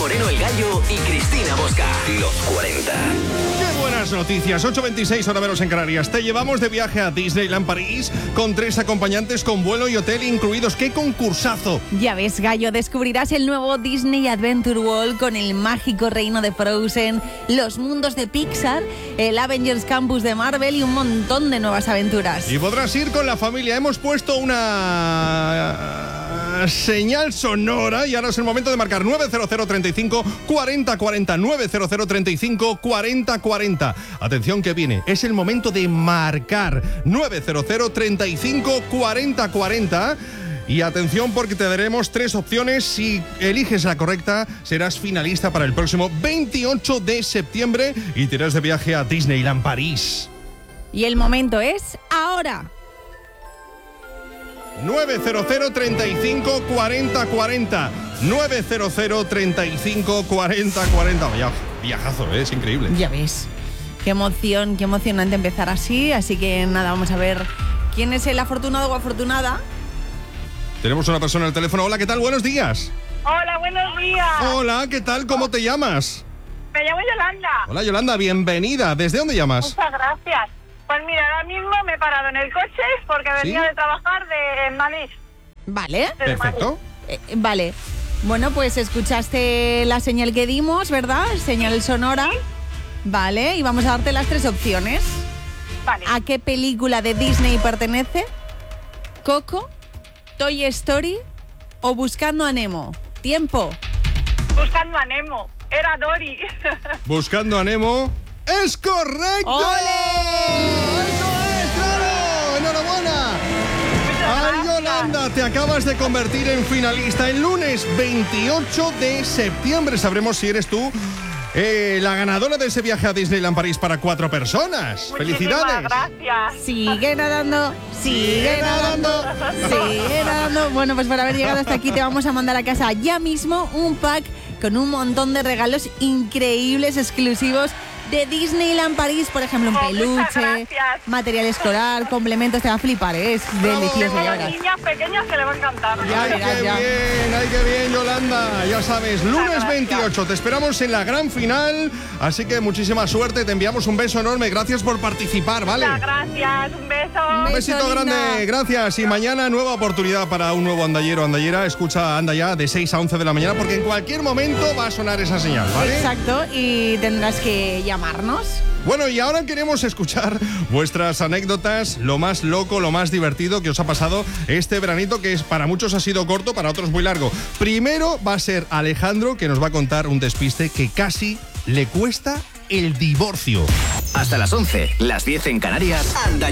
Moreno el Gallo y Cristina Bosca. Los 40. ¡Qué buenas noticias! 8:26 hora menos en Canarias. Te llevamos de viaje a Disneyland París con 3 acompañantes con vuelo y hotel incluidos. ¡Qué concursazo! Ya ves, Gallo, descubrirás el nuevo Disney Adventure World con el mágico reino de Frozen, los mundos de Pixar, el Avengers Campus de Marvel y un montón de nuevas aventuras. Y podrás ir con la familia. Hemos puesto una señal sonora y ahora es el momento de marcar 900 35 40 40 900 35 40 40. Atención que viene, es el momento de marcar 900 35 40 40. Y atención porque te daremos 3 opciones. Si eliges la correcta, serás finalista para el próximo 28 de septiembre y te irás de viaje a Disneyland París. Y el momento es ahora. 900 35 40 40 900 35 40 40. Vaya viajazo, es increíble. Ya ves, qué emocionante empezar así. Así que nada, vamos a ver quién es el afortunado o afortunada. Tenemos una persona al teléfono. Hola, ¿qué tal? Buenos días. Hola, buenos días. Hola, ¿qué tal? ¿Cómo te llamas? Me llamo Yolanda. Hola, Yolanda, bienvenida. ¿Desde dónde llamas? Muchas gracias. Pues mira, ahora mismo me he parado en el coche porque venía de trabajar en Madrid. Vale. Perfecto. Vale. Bueno, pues escuchaste la señal que dimos, ¿verdad? Señal sonora. ¿Sí? Vale, y vamos a darte las 3 opciones. Vale. ¿A qué película de Disney pertenece? ¿Coco, Toy Story o Buscando a Nemo? Tiempo. Buscando a Nemo. Era Dory. Buscando a Nemo. ¡Es correcto! ¡Ole! ¡Eso es, claro! ¡Enhorabuena! ¡Ay, Yolanda! Te acabas de convertir en finalista. El lunes 28 de septiembre sabremos si eres tú la ganadora de ese viaje a Disneyland París para 4 personas. ¡Felicidades! Gracias. Sigue nadando, sigue nadando, sigue nadando. Bueno, pues por haber llegado hasta aquí te vamos a mandar a casa ya mismo un pack con un montón de regalos increíbles, exclusivos de Disneyland París, por ejemplo, un peluche, material escolar, complementos, te va a flipar, es delicioso. A las niñas pequeñas que le va a encantar. ¡Ay, qué bien, Yolanda! Ya sabes, lunes 28, te esperamos en la gran final, así que muchísima suerte, te enviamos un beso enorme, gracias por participar, ¿vale? Muchas gracias, un beso. Un besito grande, gracias, y mañana nueva oportunidad para un nuevo andallero o andallera, escucha Anda Ya de 6 a 11 de la mañana, porque en cualquier momento va a sonar esa señal, ¿vale? Exacto, y tendrás que llamarnos. Bueno, y ahora queremos escuchar vuestras anécdotas, lo más loco, lo más divertido que os ha pasado este veranito, que para muchos ha sido corto, para otros muy largo. Primero va a ser Alejandro, que nos va a contar un despiste que casi le cuesta el divorcio. Hasta las 11, las 10 en Canarias. Anda